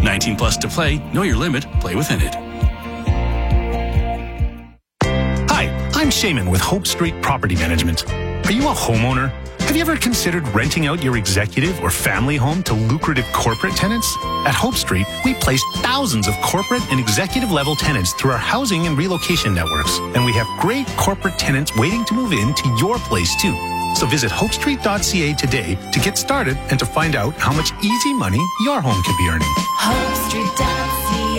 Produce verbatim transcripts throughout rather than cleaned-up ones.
nineteen plus to play. Know your limit. Play within it. Hi, I'm Shaman with Hope Street Property Management. Are you a homeowner? Have you ever considered renting out your executive or family home to lucrative corporate tenants? At Hope Street, we place thousands of corporate and executive level tenants through our housing and relocation networks. And we have great corporate tenants waiting to move into your place too. So visit hope street dot c a today to get started and to find out how much easy money your home could be earning. hope street dot c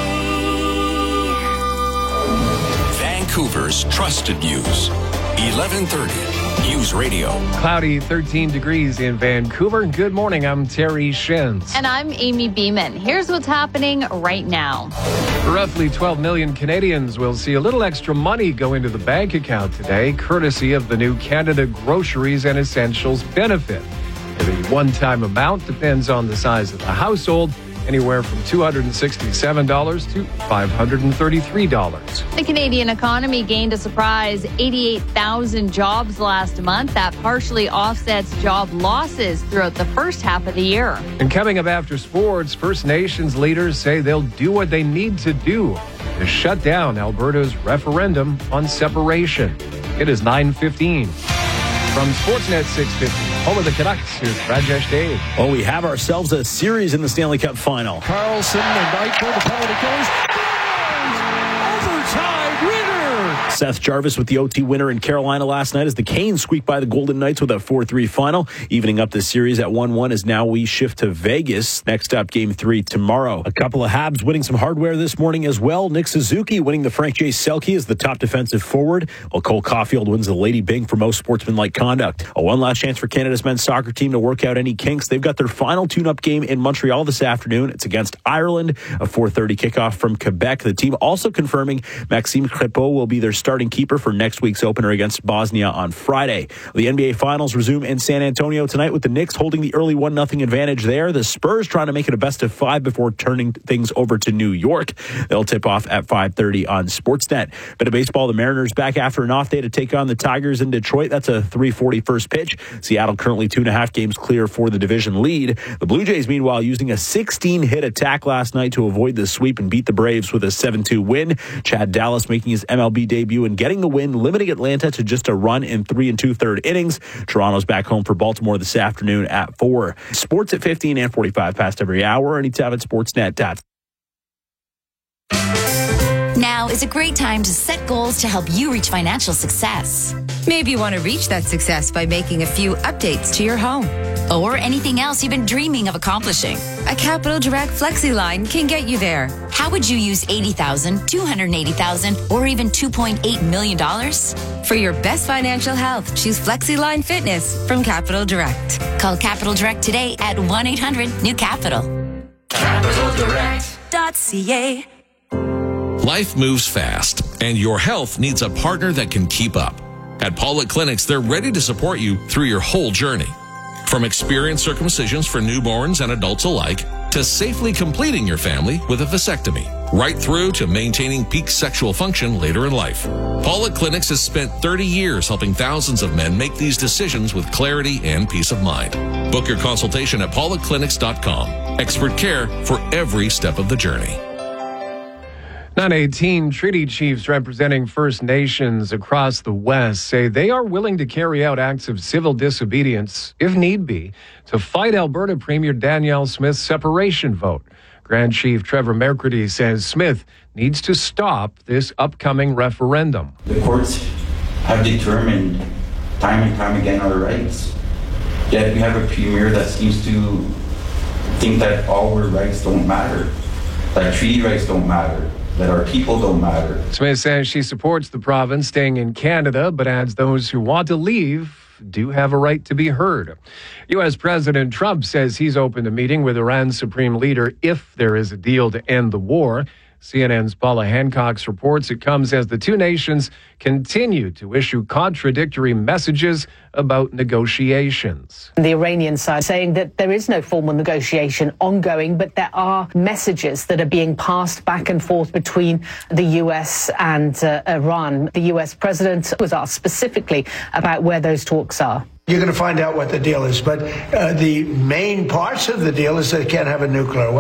a Vancouver's trusted news. eleven thirty News Radio. Cloudy, thirteen degrees in Vancouver. Good morning. I'm Terry Shins. And I'm Amy Beeman. Here's what's happening right now. Roughly twelve million Canadians will see a little extra money go into the bank account today, courtesy of the new Canada Groceries and Essentials benefit. The one-time amount depends on the size of the household, anywhere from two hundred sixty-seven dollars to five hundred thirty-three dollars. The Canadian economy gained a surprise eighty-eight thousand jobs last month. That partially offsets job losses throughout the first half of the year. And coming up after sports, First Nations leaders say they'll do what they need to do to shut down Alberta's referendum on separation. It is nine fifteen. From Sportsnet six fifty, home of the Canucks, here's Rajesh Dave. Oh, we have ourselves a series in the Stanley Cup final. Carlson and Eichel, the penalty goes. Overtime winner! Seth Jarvis with the O T winner in Carolina last night as the Canes squeaked by the Golden Knights with a four three final. Evening up the series at one one as now we shift to Vegas. Next up, game three tomorrow. A couple of Habs winning some hardware this morning as well. Nick Suzuki winning the Frank J. Selke as the top defensive forward, while Cole Caulfield wins the Lady Byng for most sportsmanlike conduct. A one last chance for Canada's men's soccer team to work out any kinks. They've got their final tune-up game in Montreal this afternoon. It's against Ireland, a four thirty kickoff from Quebec. The team also confirming Maxime Crépeau will be their starting keeper for next week's opener against Bosnia on Friday. The N B A Finals resume in San Antonio tonight with the Knicks holding the early one nothing advantage there. The Spurs trying to make it a best of five before turning things over to New York. They'll tip off at five thirty on Sportsnet. Bit of baseball, the Mariners back after an off day to take on the Tigers in Detroit. That's a three forty first pitch. Seattle currently two and a half games clear for the division lead. The Blue Jays, meanwhile, using a sixteen hit attack last night to avoid the sweep and beat the Braves with a seven two win. Chad Dallas making his M L B debut and getting the win, limiting Atlanta to just a run in three and two-third innings. Toronto's back home for Baltimore this afternoon at four. Sports at fifteen and forty-five past every hour. Anytime at sportsnet dot com. Now is a great time to set goals to help you reach financial success. Maybe you want to reach that success by making a few updates to your home. Or anything else you've been dreaming of accomplishing. A Capital Direct Flexi line can get you there. How would you use eighty thousand dollars, two hundred eighty thousand dollars, or even two point eight million dollars? For your best financial health, choose Flexi Line Fitness from Capital Direct. Call Capital Direct today at one eight hundred new capital. Capital Direct dot c a. Life moves fast, and your health needs a partner that can keep up. At Pollock Clinics, they're ready to support you through your whole journey. From experienced circumcisions for newborns and adults alike, to safely completing your family with a vasectomy, right through to maintaining peak sexual function later in life. Pollock Clinics has spent thirty years helping thousands of men make these decisions with clarity and peace of mind. Book your consultation at pollock clinics dot com. Expert care for every step of the journey. nine eighteen, treaty chiefs representing First Nations across the West say they are willing to carry out acts of civil disobedience, if need be, to fight Alberta Premier Danielle Smith's separation vote. Grand Chief Trevor McCurdy says Smith needs to stop this upcoming referendum. The courts have determined time and time again our rights. Yet we have a premier that seems to think that all our rights don't matter, that treaty rights don't matter, that our people don't matter. Smith says she supports the province staying in Canada, but adds those who want to leave do have a right to be heard. U S President Trump says he's open to meeting with Iran's supreme leader if there is a deal to end the war. C N N's Paula Hancock reports it comes as the two nations continue to issue contradictory messages about negotiations. The Iranian side saying that there is no formal negotiation ongoing, but there are messages that are being passed back and forth between the U S and uh, Iran. The U S president was asked specifically about where those talks are. You're going to find out what the deal is, but uh, the main parts of the deal is they can't have a nuclear weapon.